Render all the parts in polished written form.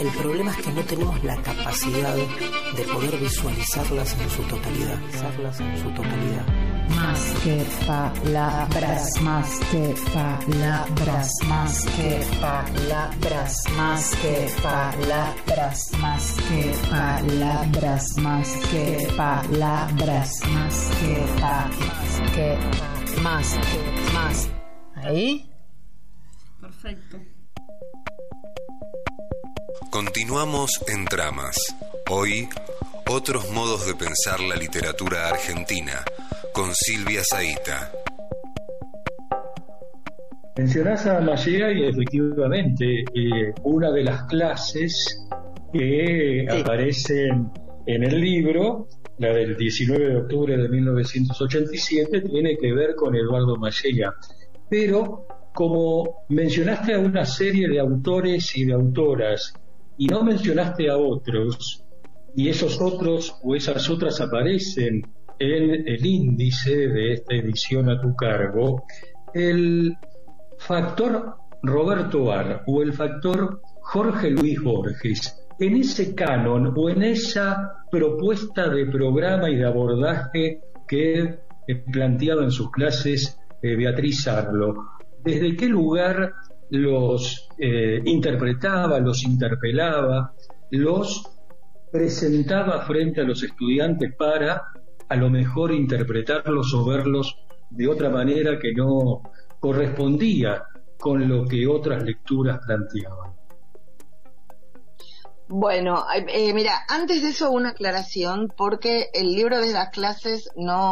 El problema es que no tenemos la capacidad de poder visualizarlas en su totalidad. Más que palabras, más que palabras, más que palabras, más que palabras, más que palabras, más que palabras, más que más. ¿Ahí? Perfecto. Continuamos en Tramas. Hoy, otros modos de pensar la literatura argentina, con Silvia Zahita. Mencionás a Mallea y efectivamente una de las clases que aparecen en el libro, la del 19 de octubre de 1987, tiene que ver con Eduardo Mallea. Pero como mencionaste a una serie de autores y de autoras y no mencionaste a otros, y esos otros o esas otras aparecen en el índice de esta edición a tu cargo, el factor Roberto Ar o el factor Jorge Luis Borges, en ese canon o en esa propuesta de programa y de abordaje que planteaba en sus clases Beatriz Arlo, ¿desde qué lugar los interpretaba, los interpelaba, los presentaba frente a los estudiantes para a lo mejor interpretarlos o verlos de otra manera que no correspondía con lo que otras lecturas planteaban? Bueno, mira, antes de eso una aclaración, porque el libro de las clases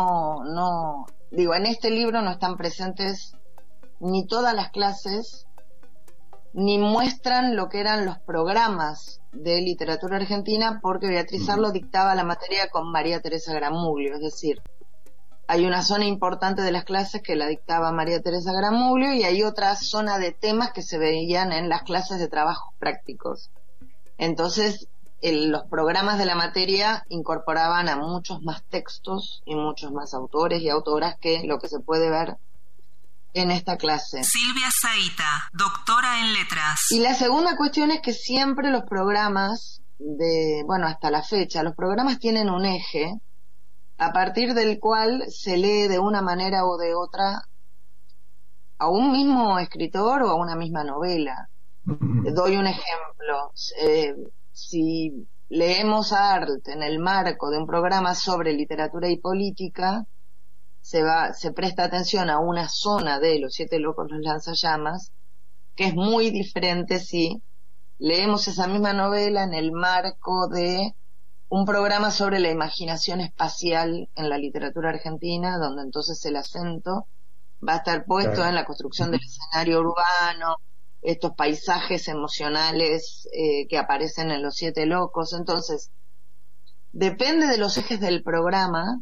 en este libro no están presentes ni todas las clases, ni muestran lo que eran los programas de literatura argentina, porque Beatriz Arlo dictaba la materia con María Teresa Gramuglio, es decir, hay una zona importante de las clases que la dictaba María Teresa Gramuglio y hay otra zona de temas que se veían en las clases de trabajos prácticos. Entonces, los programas de la materia incorporaban a muchos más textos y muchos más autores y autoras que lo que se puede ver en esta clase. Silvia Zahita, doctora en letras. Y la segunda cuestión es que siempre los programas hasta la fecha, los programas tienen un eje a partir del cual se lee de una manera o de otra a un mismo escritor o a una misma novela. Doy un ejemplo. Si leemos a Arlt en el marco de un programa sobre literatura y política, se presta atención a una zona de Los Siete Locos, los Lanzallamas, que es muy diferente si leemos esa misma novela en el marco de un programa sobre la imaginación espacial en la literatura argentina, donde entonces el acento va a estar puesto en la construcción del escenario urbano, estos paisajes emocionales que aparecen en Los Siete Locos. Entonces, depende de los ejes del programa,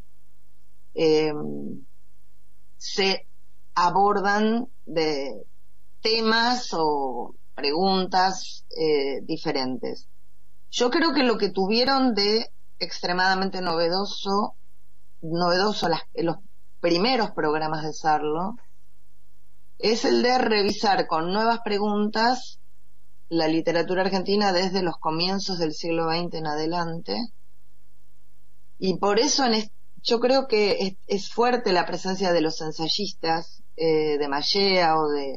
se abordan de temas o preguntas diferentes. Yo creo que lo que tuvieron de extremadamente novedoso los primeros programas de Sarlo es el de revisar con nuevas preguntas la literatura argentina desde los comienzos del siglo XX en adelante, y por eso yo creo que es fuerte la presencia de los ensayistas de Mallea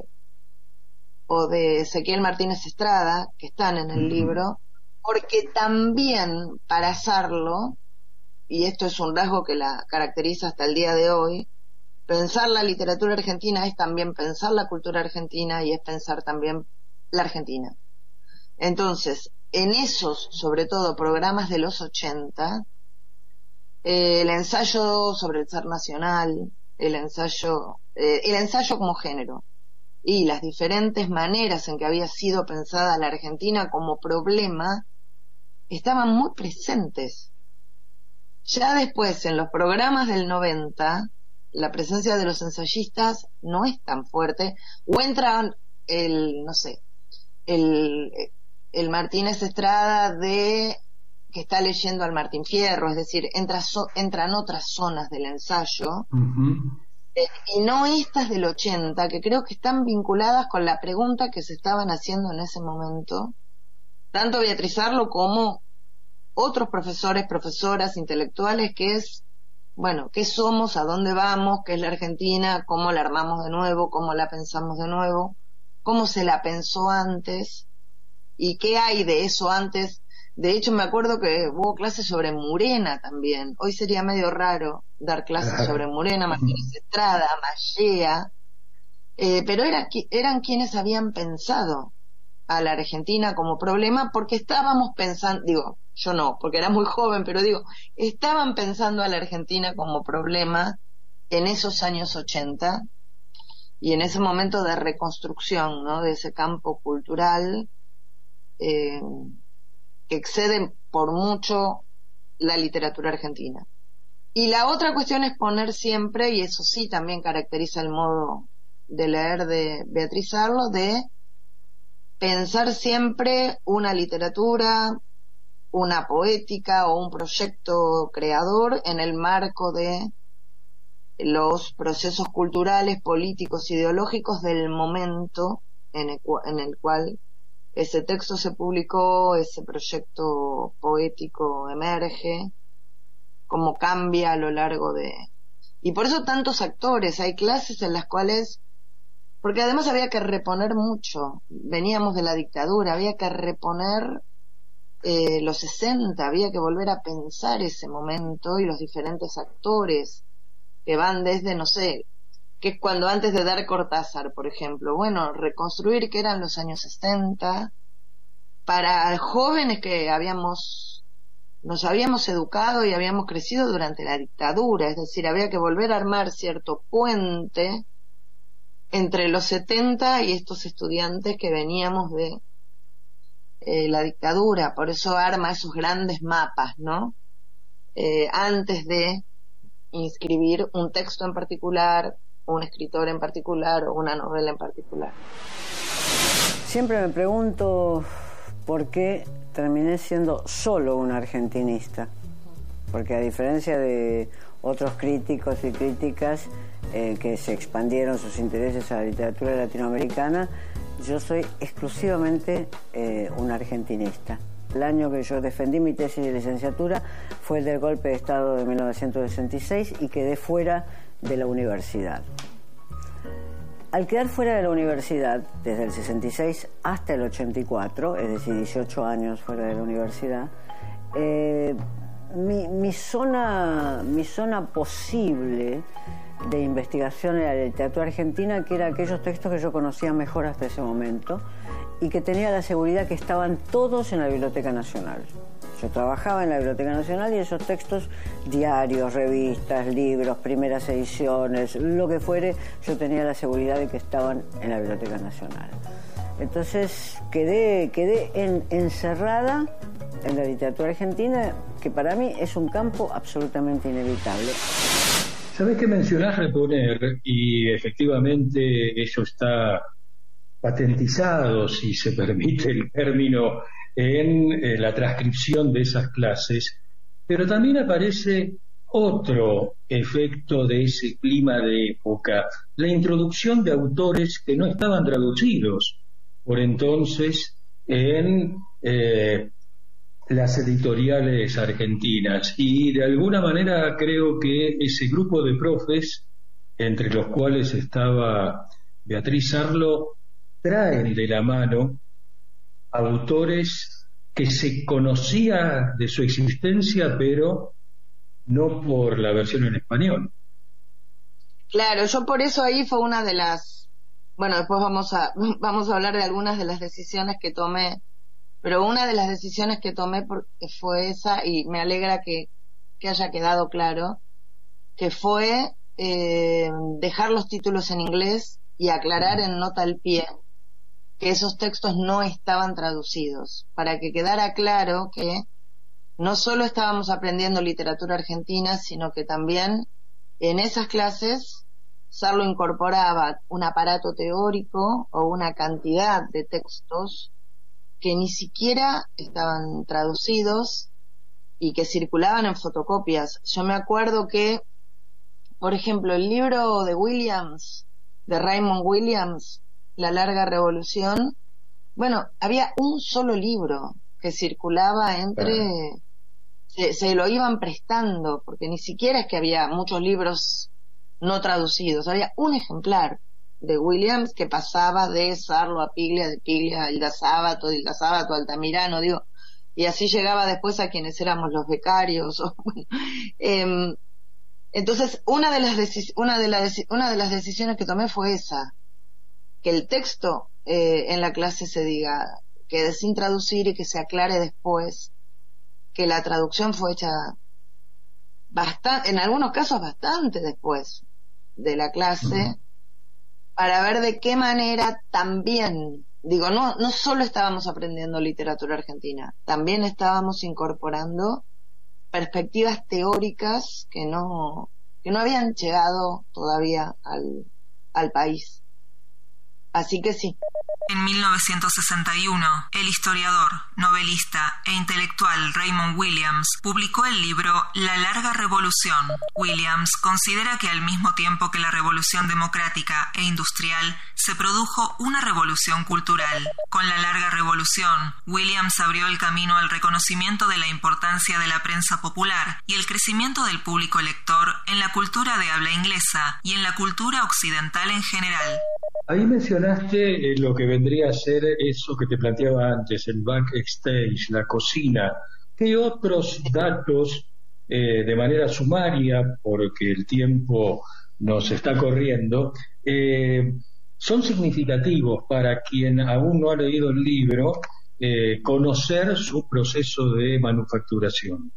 o de Ezequiel Martínez Estrada, que están en el libro, porque también para Sarlo, y esto es un rasgo que la caracteriza hasta el día de hoy, pensar la literatura argentina es también pensar la cultura argentina y es pensar también la Argentina. Entonces, en esos, sobre todo, programas de los 80, el ensayo sobre el ser nacional, el ensayo como género y las diferentes maneras en que había sido pensada la Argentina como problema estaban muy presentes. Ya después, en los programas del 90, la presencia de los ensayistas no es tan fuerte, o entra el Martínez Estrada que está leyendo al Martín Fierro, es decir, entran otras zonas del ensayo, y no estas del 80, que creo que están vinculadas con la pregunta que se estaban haciendo en ese momento, tanto Beatriz Arlo como otros profesores, profesoras, intelectuales, que es, bueno, ¿qué somos? ¿A dónde vamos? ¿Qué es la Argentina? ¿Cómo la armamos de nuevo? ¿Cómo la pensamos de nuevo? ¿Cómo se la pensó antes? ¿Y qué hay de eso antes? De hecho, me acuerdo que hubo clases sobre Murena también. Hoy sería medio raro dar clases sobre Murena, Martínez Estrada, Mallea, pero eran quienes habían pensado a la Argentina como problema, porque estábamos pensando, digo, yo no, porque era muy joven, pero digo, estaban pensando a la Argentina como problema en esos años 80 y en ese momento de reconstrucción, ¿no? De ese campo cultural que excede por mucho la literatura argentina. Y la otra cuestión es poner siempre, y eso sí también caracteriza el modo de leer de Beatriz Arlo, de pensar siempre una literatura, una poética o un proyecto creador en el marco de los procesos culturales, políticos, ideológicos del momento en el cual ese texto se publicó, ese proyecto poético emerge, cómo cambia a lo largo de... Y por eso tantos actores, hay clases en las cuales... Porque además había que reponer mucho, veníamos de la dictadura, había que reponer los 60, había que volver a pensar ese momento y los diferentes actores que van desde, no sé, que es cuando antes de dar Cortázar, por ejemplo, bueno, reconstruir qué eran los años 60 para jóvenes que nos habíamos educado y habíamos crecido durante la dictadura, es decir, había que volver a armar cierto puente entre los 70 y estos estudiantes que veníamos de la dictadura, por eso arma esos grandes mapas, ¿no? Antes de inscribir un texto en particular, un escritor en particular o una novela en particular. Siempre me pregunto por qué terminé siendo solo una argentinista, porque a diferencia de otros críticos y críticas que se expandieron sus intereses a la literatura latinoamericana, yo soy exclusivamente una argentinista. El año que yo defendí mi tesis de licenciatura fue el del golpe de Estado de 1966 y quedé fuera de la universidad. Al quedar fuera de la universidad, desde el 66 hasta el 84, es decir, 18 años fuera de la universidad, mi zona posible de investigación en la literatura argentina, que era aquellos textos que yo conocía mejor hasta ese momento y que tenía la seguridad que estaban todos en la Biblioteca Nacional. Yo trabajaba en la Biblioteca Nacional y esos textos, diarios, revistas, libros, primeras ediciones, lo que fuere, yo tenía la seguridad de que estaban en la Biblioteca Nacional. Entonces quedé encerrada en la literatura argentina, que para mí es un campo absolutamente inevitable. ¿Sabés qué mencionás reponer? Y efectivamente eso está patentizado, si se permite el término, en la transcripción de esas clases, pero también aparece otro efecto de ese clima de época, la introducción de autores que no estaban traducidos por entonces en las editoriales argentinas, y de alguna manera creo que ese grupo de profes, entre los cuales estaba Beatriz Arlo, traen de la mano autores que se conocía de su existencia, pero no por la versión en español. Claro, yo por eso ahí fue una de las... Bueno, después vamos a hablar de algunas de las decisiones que tomé, pero una de las decisiones que tomé fue esa, y me alegra que haya quedado claro, que fue dejar los títulos en inglés y aclarar en nota al pie que esos textos no estaban traducidos, para que quedara claro que no solo estábamos aprendiendo literatura argentina, sino que también en esas clases Sarlo incorporaba un aparato teórico o una cantidad de textos que ni siquiera estaban traducidos y que circulaban en fotocopias. Yo me acuerdo que, por ejemplo, el libro de Williams, de Raymond Williams, La larga revolución, bueno, había un solo libro que circulaba entre... Se lo iban prestando, porque ni siquiera es que había muchos libros no traducidos, había un ejemplar de Williams que pasaba de Sarlo a Piglia, de Piglia a Hilda Sábato, de Hilda Sábato a Altamirano, digo, y así llegaba después a quienes éramos los becarios. Entonces, una de las decisiones que tomé fue esa, que el texto en la clase se diga, quede sin traducir y que se aclare después que la traducción fue hecha en algunos casos bastante después de la clase, para ver de qué manera también, digo, no solo estábamos aprendiendo literatura argentina, también estábamos incorporando perspectivas teóricas que no habían llegado todavía al país. Así que sí. En 1961, el historiador, novelista e intelectual Raymond Williams publicó el libro La Larga Revolución. Williams considera que al mismo tiempo que la revolución democrática e industrial, se produjo una revolución cultural. Con la Larga Revolución, Williams abrió el camino al reconocimiento de la importancia de la prensa popular y el crecimiento del público lector en la cultura de habla inglesa y en la cultura occidental en general. Ahí mencionaste lo que vendría a ser eso que te planteaba antes, el backstage, la cocina. ¿Qué otros datos, de manera sumaria, porque el tiempo nos está corriendo, son significativos para quien aún no ha leído el libro, conocer su proceso de manufacturación?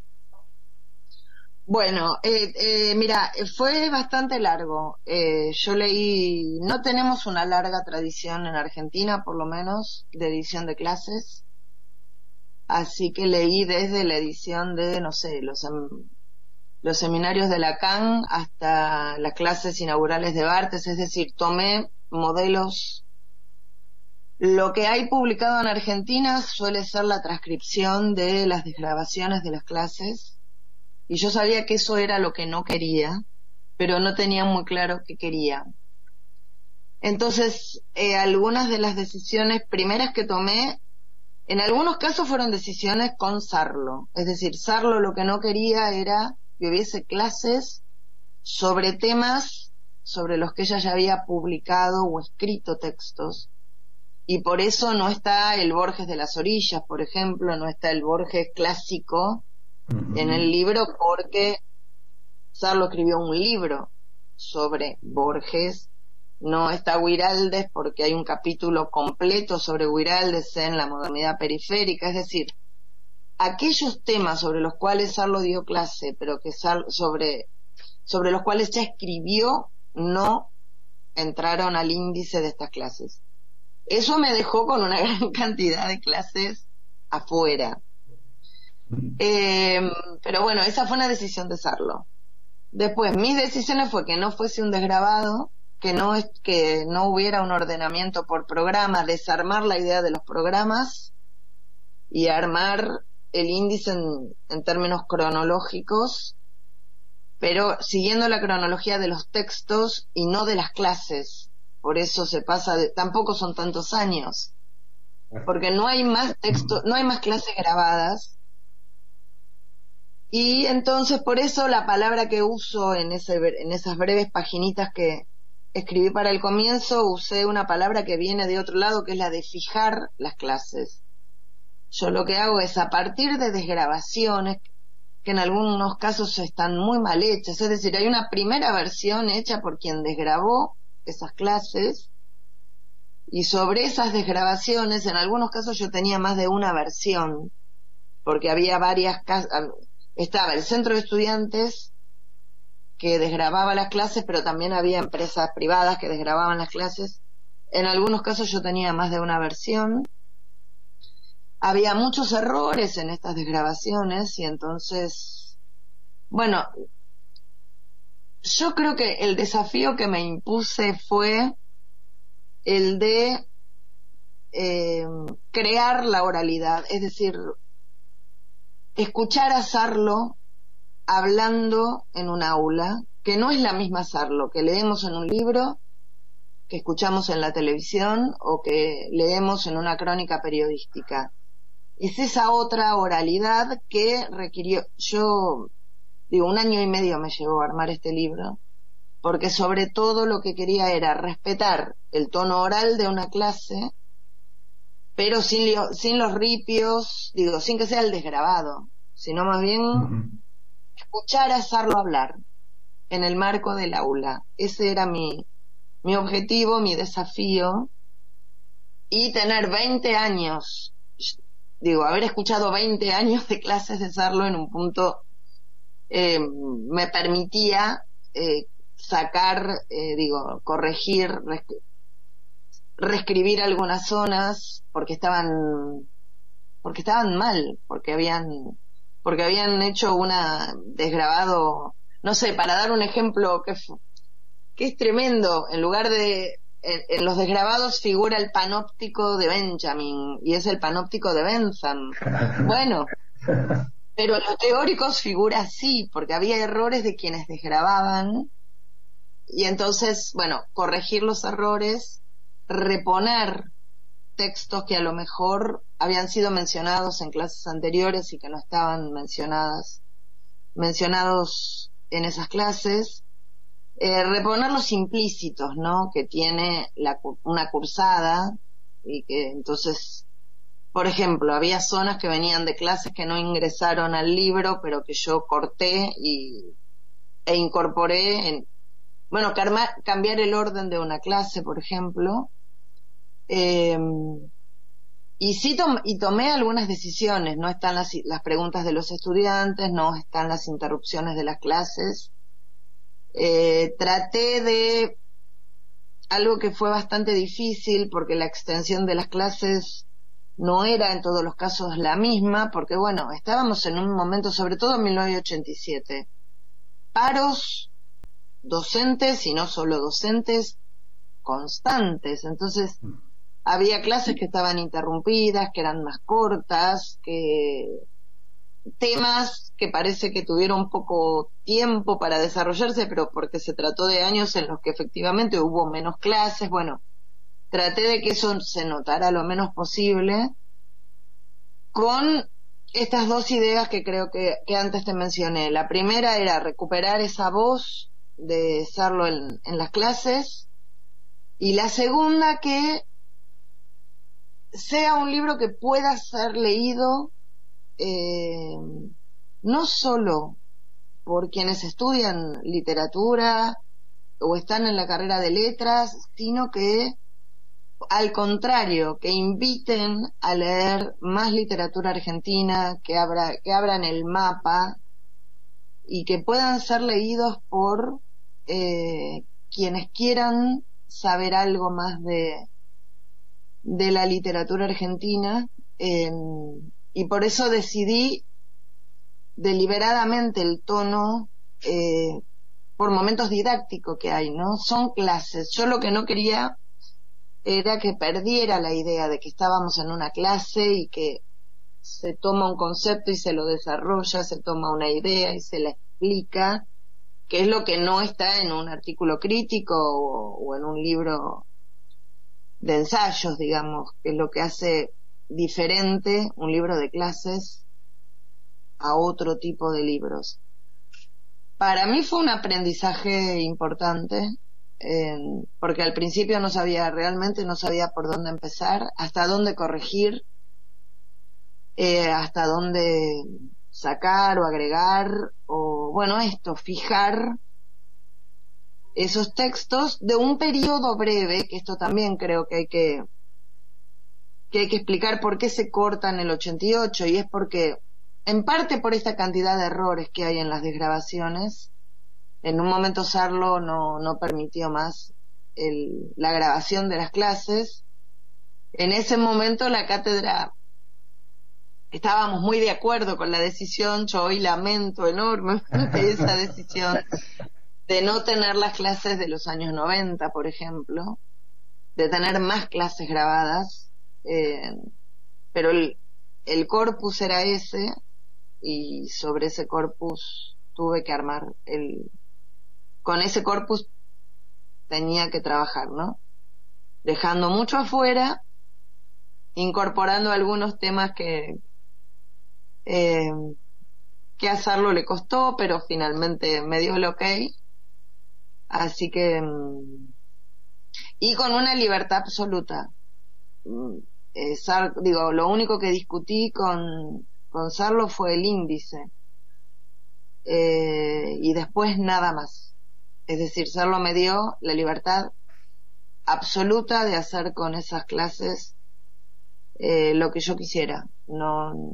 Bueno, mira, fue bastante largo. Yo leí, no tenemos una larga tradición en Argentina, por lo menos, de edición de clases. Así que leí desde la edición de, no sé, los seminarios de Lacan hasta las clases inaugurales de Barthes, es decir, tomé modelos. Lo que hay publicado en Argentina suele ser la transcripción de las desgrabaciones de las clases. Y yo sabía que eso era lo que no quería, pero no tenía muy claro qué quería. Entonces, algunas de las decisiones primeras que tomé, en algunos casos fueron decisiones con Sarlo. Es decir, Sarlo lo que no quería era que hubiese clases sobre temas sobre los que ella ya había publicado o escrito textos. Y por eso no está el Borges de las orillas, por ejemplo, no está el Borges clásico en el libro, porque Sarlo escribió un libro sobre Borges. No está Guiraldes porque hay un capítulo completo sobre Guiraldes en La modernidad periférica. Es decir, aquellos temas sobre los cuales Sarlo dio clase, pero que sobre los cuales ya escribió, no entraron al índice de estas clases. Eso me dejó con una gran cantidad de clases afuera. Pero bueno, esa fue una decisión de Sarlo. Después, mis decisiones fue que no fuese un desgrabado, que no hubiera un ordenamiento por programa, desarmar la idea de los programas y armar el índice en términos cronológicos, pero siguiendo la cronología de los textos y no de las clases. Por eso tampoco son tantos años, porque no hay más texto, no hay más clases grabadas. Y entonces por eso la palabra que uso en esas breves paginitas que escribí para el comienzo, usé una palabra que viene de otro lado, que es la de fijar las clases. Yo lo que hago es, a partir de desgrabaciones, que en algunos casos están muy mal hechas, es decir, hay una primera versión hecha por quien desgrabó esas clases, y sobre esas desgrabaciones, en algunos casos yo tenía más de una versión, porque había varias casas. Estaba el centro de estudiantes que desgrababa las clases, pero también había empresas privadas que desgrababan las clases. En algunos casos yo tenía más de una versión. Había muchos errores en estas desgrabaciones y entonces, bueno, yo creo que el desafío que me impuse fue el de crear la oralidad, es decir, escuchar a Sarlo hablando en un aula, que no es la misma Sarlo que leemos en un libro, que escuchamos en la televisión o que leemos en una crónica periodística. es esa otra oralidad que requirió, yo digo, 1 año y medio me llevó a armar este libro, porque sobre todo lo que quería era respetar el tono oral de una clase, pero sin los ripios, digo, sin que sea el desgrabado, sino más bien escuchar a Sarlo hablar en el marco del aula. Ese era mi objetivo, mi desafío, y tener 20 años, digo, haber escuchado 20 años de clases de Sarlo en un punto me permitía sacar, corregir, reescribir algunas zonas porque estaban mal, porque habían hecho una desgrabado, no sé, para dar un ejemplo que es tremendo, en lugar de en los desgrabados figura el panóptico de Benjamin y es el panóptico de Bentham. Bueno, pero en los teóricos figura así, porque había errores de quienes desgrababan, y entonces, bueno, corregir los errores, reponer textos que a lo mejor habían sido mencionados en clases anteriores y que no estaban mencionados en esas clases, reponer los implícitos, ¿no?, que tiene una cursada, y que entonces, por ejemplo, había zonas que venían de clases que no ingresaron al libro, pero que yo corté e incorporé cambiar el orden de una clase, por ejemplo, y tomé algunas decisiones. No están las preguntas de los estudiantes, no están las interrupciones de las clases. Traté de algo que fue bastante difícil, porque la extensión de las clases no era en todos los casos la misma, porque bueno, estábamos en un momento, sobre todo en 1987, paros docentes, y no solo docentes, constantes. Entonces había clases que estaban interrumpidas, que eran más cortas, que temas que parece que tuvieron poco tiempo para desarrollarse, pero porque se trató de años en los que efectivamente hubo menos clases. Bueno, traté de que eso se notara lo menos posible, con estas dos ideas que creo que antes te mencioné. La primera era recuperar esa voz de Sarlo en las clases, y la segunda, que sea un libro que pueda ser leído no solo por quienes estudian literatura o están en la carrera de letras, sino que al contrario, que inviten a leer más literatura argentina, que abran el mapa y que puedan ser leídos por quienes quieran saber algo más de la literatura argentina, y por eso decidí deliberadamente el tono por momentos didáctico que hay, ¿no? Son clases. Yo lo que no quería era que perdiera la idea de que estábamos en una clase y que se toma un concepto y se lo desarrolla, se toma una idea y se la explica, que es lo que no está en un artículo crítico o en un libro de ensayos, digamos, que es lo que hace diferente un libro de clases a otro tipo de libros. Para mí fue un aprendizaje importante, porque al principio realmente no sabía por dónde empezar, hasta dónde corregir, hasta dónde sacar o agregar, o fijar esos textos de un periodo breve, que esto también creo que hay que explicar por qué se corta en el 88, y es porque, en parte por esta cantidad de errores que hay en las desgrabaciones. En un momento Sarlo no permitió más la grabación de las clases. En ese momento la cátedra estábamos muy de acuerdo con la decisión. Yo hoy lamento enormemente esa decisión de no tener las clases de los años 90, por ejemplo, de tener más clases grabadas, pero el corpus era ese, y sobre ese corpus tuve que armar con ese corpus tenía que trabajar, ¿no? Dejando mucho afuera, incorporando algunos temas que que hacerlo le costó, pero finalmente me dio el ok. Así que, y con una libertad absoluta. Lo único que discutí con Sarlo fue el índice. Y después nada más. Es decir, Sarlo me dio la libertad absoluta de hacer con esas clases lo que yo quisiera. No.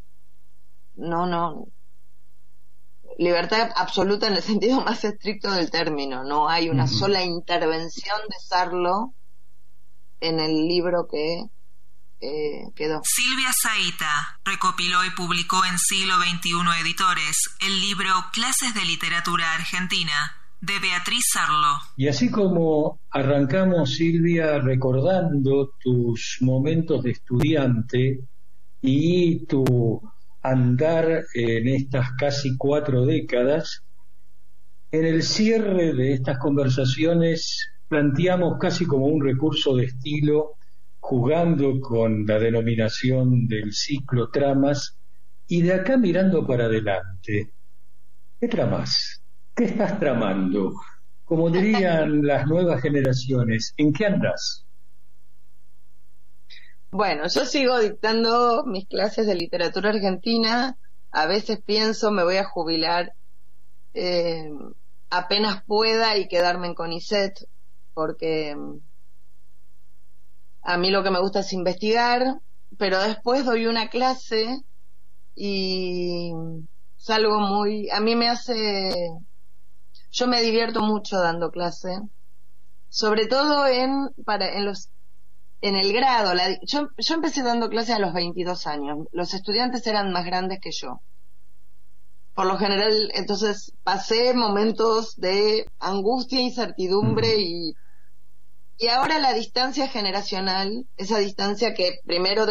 Libertad absoluta en el sentido más estricto del término. No hay una sola intervención de Sarlo en el libro que quedó. Silvia Zaita recopiló y publicó en Siglo XXI Editores el libro Clases de Literatura Argentina, de Beatriz Sarlo. Y así como arrancamos, Silvia, recordando tus momentos de estudiante y tu andar en estas casi 4 décadas, en el cierre de estas conversaciones planteamos casi como un recurso de estilo, jugando con la denominación del ciclo tramas, y de acá mirando para adelante. ¿Qué tramas? ¿Qué estás tramando? Como dirían las nuevas generaciones, ¿en qué andas? Bueno, yo sigo dictando mis clases de literatura argentina. A veces pienso me voy a jubilar apenas pueda y quedarme en CONICET, porque a mí lo que me gusta es investigar, pero después doy una clase y salgo a mí me hace, yo me divierto mucho dando clase, sobre todo en el grado. Yo empecé dando clases a los 22 años. Los estudiantes eran más grandes que yo. Por lo general, entonces pasé momentos de angustia, incertidumbre y ahora la distancia generacional, esa distancia que primero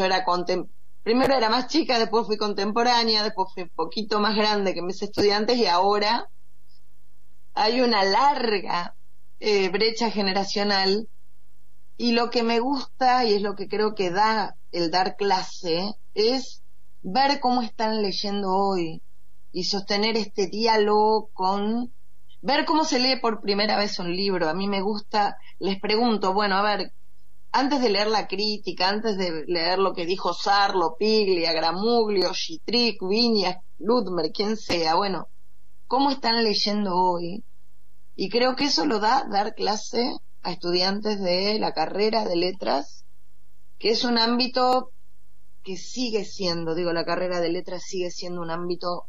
era más chica, después fui contemporánea, después fui un poquito más grande que mis estudiantes, y ahora hay una larga brecha generacional. Y lo que me gusta, y es lo que creo que da el dar clase, es ver cómo están leyendo hoy y sostener este diálogo ver cómo se lee por primera vez un libro. A mí me gusta, les pregunto, bueno, a ver, antes de leer la crítica, antes de leer lo que dijo Sarlo, Piglia, Gramuglio, Schitrick, Viñas, Ludmer, quien sea, bueno, ¿cómo están leyendo hoy? Y creo que eso lo da dar clase a estudiantes de la carrera de letras, que es un ámbito que sigue siendo, la carrera de letras sigue siendo un ámbito,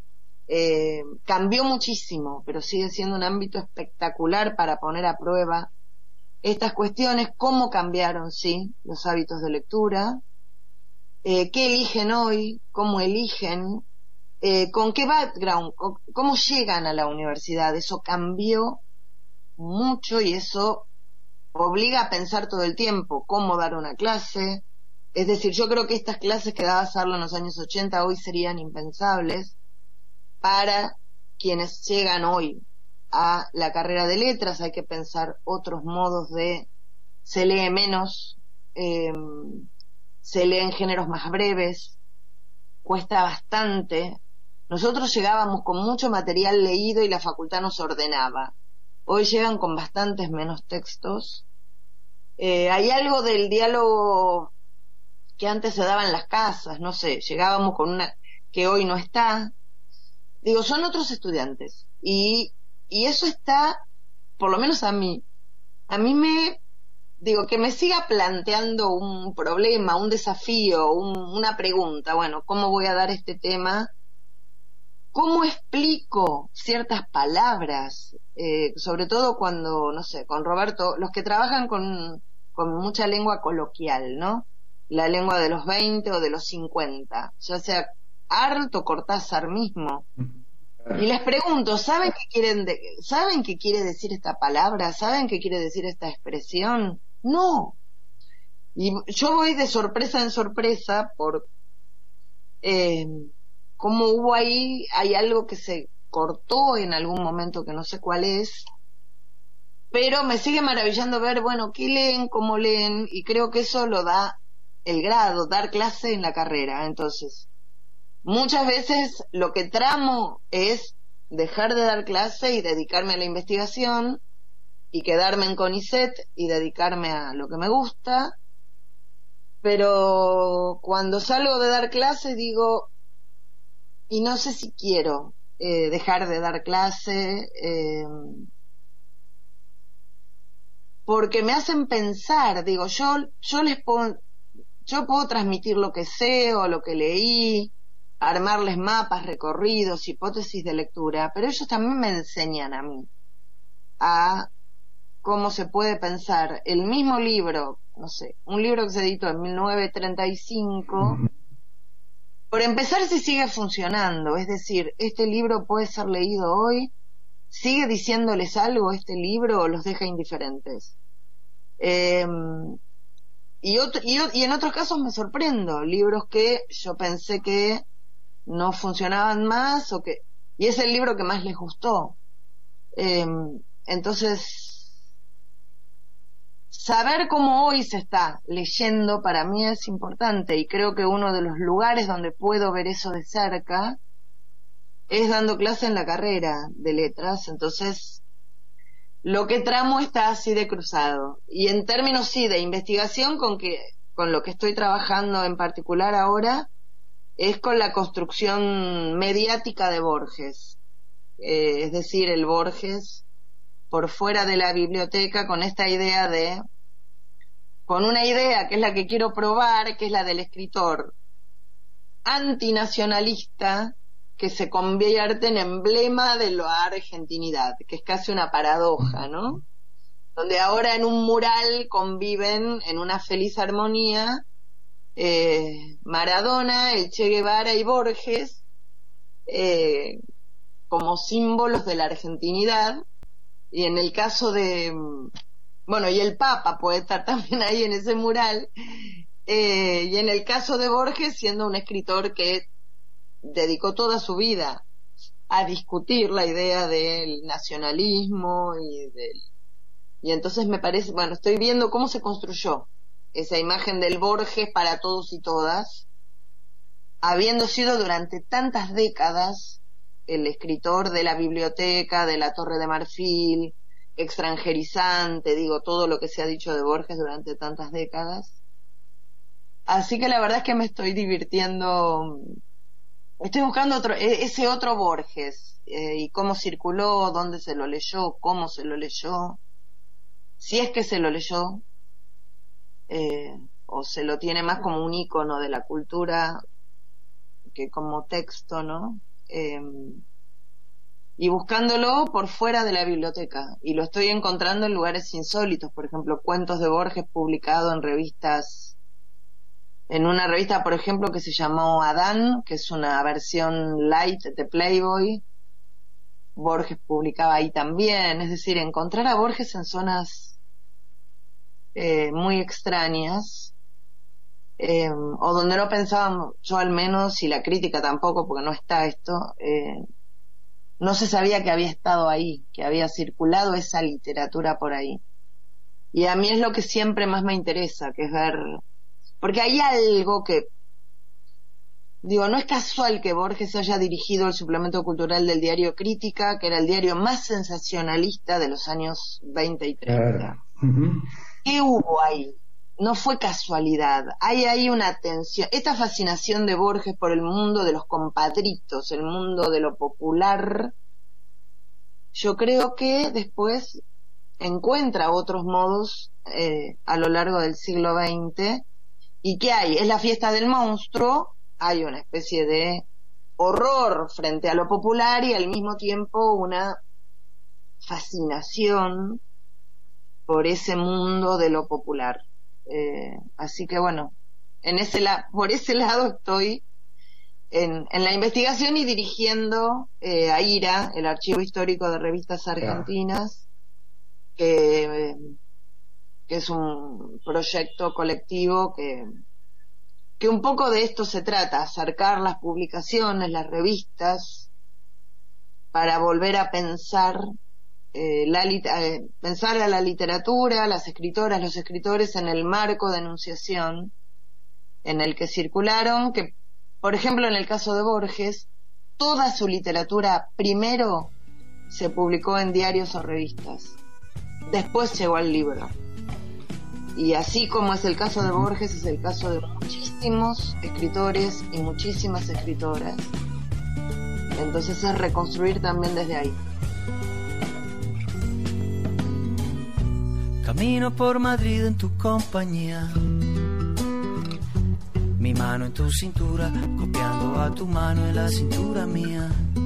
cambió muchísimo, pero sigue siendo un ámbito espectacular para poner a prueba estas cuestiones, cómo cambiaron, sí, los hábitos de lectura, qué eligen hoy, cómo eligen, con qué background, cómo llegan a la universidad. Eso cambió mucho y eso obliga a pensar todo el tiempo cómo dar una clase. Es decir, yo creo que estas clases que daba Sarlo en los años 80 hoy serían impensables para quienes llegan hoy a la carrera de letras. Hay que pensar otros modos se lee menos, se leen géneros más breves, cuesta bastante. Nosotros llegábamos con mucho material leído y la facultad nos ordenaba. Hoy llegan con bastantes menos textos. Hay algo del diálogo que antes se daba en las casas, no sé, llegábamos con una que hoy no está. Son otros estudiantes. Y eso está, por lo menos a mí que me siga planteando un problema, un desafío, una pregunta. Bueno, ¿cómo voy a dar este tema? ¿Cómo explico ciertas palabras? Sobre todo cuando, no sé, con Roberto, los que trabajan con mucha lengua coloquial, ¿no? La lengua de los 20 o de los 50, ya sea Arlt o Cortázar mismo. Y les pregunto, ¿saben qué quiere decir esta palabra? ¿Saben qué quiere decir esta expresión? No. Y yo voy de sorpresa en sorpresa por cómo hay algo que se cortó en algún momento que no sé cuál es, pero me sigue maravillando ver, bueno, qué leen, cómo leen, y creo que eso lo da el grado, dar clase en la carrera. Entonces, muchas veces lo que tramo es dejar de dar clase y dedicarme a la investigación y quedarme en CONICET y dedicarme a lo que me gusta, pero cuando salgo de dar clase digo, y no sé si quiero dejar de dar clase, porque me hacen pensar, digo, yo puedo transmitir lo que sé o lo que leí, armarles mapas, recorridos, hipótesis de lectura, pero ellos también me enseñan a mí a cómo se puede pensar el mismo libro, no sé, un libro que se editó en 1935, por empezar si sigue funcionando, es decir, este libro puede ser leído hoy, sigue diciéndoles algo este libro o los deja indiferentes. Y en otros casos me sorprendo, libros que yo pensé que no funcionaban más y es el libro que más les gustó. Entonces, saber cómo hoy se está leyendo para mí es importante, y creo que uno de los lugares donde puedo ver eso de cerca es dando clase en la carrera de letras. Entonces lo que tramo está así de cruzado, y en términos sí de investigación, con lo que estoy trabajando en particular ahora es con la construcción mediática de Borges, es decir, el Borges por fuera de la biblioteca, con una idea que es la que quiero probar, que es la del escritor antinacionalista que se convierte en emblema de la argentinidad, que es casi una paradoja, ¿no? Donde ahora en un mural conviven en una feliz armonía Maradona, el Che Guevara y Borges como símbolos de la argentinidad, y en el caso de, y el Papa puede estar también ahí en ese mural, y en el caso de Borges siendo un escritor que dedicó toda su vida a discutir la idea del nacionalismo y entonces me parece, estoy viendo cómo se construyó esa imagen del Borges para todos y todas, habiendo sido durante tantas décadas el escritor de la biblioteca, de la Torre de Marfil, extranjerizante, todo lo que se ha dicho de Borges durante tantas décadas. Así que la verdad es que me estoy divirtiendo, estoy buscando ese otro Borges, y cómo circuló, dónde se lo leyó, cómo se lo leyó, si es que se lo leyó, o se lo tiene más como un ícono de la cultura que como texto, ¿no? Y buscándolo por fuera de la biblioteca, y lo estoy encontrando en lugares insólitos, por ejemplo, cuentos de Borges publicados en revistas, en una revista, por ejemplo, que se llamó Adán, que es una versión light de Playboy. Borges publicaba ahí también, es decir, encontrar a Borges en zonas muy extrañas, o donde no pensábamos, yo al menos, y la crítica tampoco, porque no está esto, no se sabía que había estado ahí, que había circulado esa literatura por ahí. Y a mí es lo que siempre más me interesa, que es ver, porque hay algo que, no es casual que Borges haya dirigido el suplemento cultural del diario Crítica, que era el diario más sensacionalista de los años 20 y 30. Claro. Uh-huh. ¿Qué hubo ahí? No fue casualidad. Hay ahí una tensión. Esta fascinación de Borges por el mundo de los compadritos, el mundo de lo popular, yo creo que después encuentra otros modos a lo largo del siglo XX. ¿Y qué hay? Es la fiesta del monstruo. Hay una especie de horror frente a lo popular y al mismo tiempo una fascinación por ese mundo de lo popular. Así que por ese lado estoy en la investigación y dirigiendo a IRA, el Archivo Histórico de Revistas Argentinas, que es un proyecto colectivo que un poco de esto se trata, acercar las publicaciones, las revistas, para volver a pensar pensar a la literatura, las escritoras, los escritores en el marco de enunciación en el que circularon, que Por ejemplo, en el caso de Borges, toda su literatura primero se publicó en diarios o revistas, después llegó al libro. Y así como es el caso de Borges, es el caso de muchísimos escritores y muchísimas escritoras. Entonces es reconstruir también desde ahí. Camino por Madrid en tu compañía, mi mano en tu cintura, copiando a tu mano en la cintura mía.